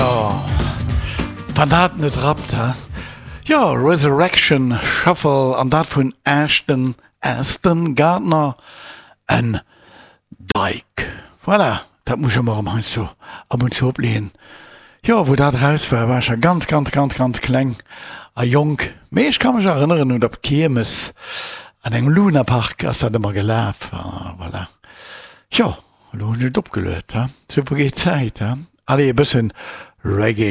Ja, van dat net rapt, hè? Ja, Resurrection, Shuffle, an dat vun Aston Gardner en Dyke. Voilà, dat muss ich mal so ab und zu oplehen. Ja, wo dat raus war ich ja ganz klein, a jung. Me ich kann mich erinnern, und ab Kirmes an einem Lunapark, als dat immer gelaufen war. Voilà. Ja, lo nicht abgelöst, ha? So vergeht Zeit, ha? Alle ein bisschen Reggae.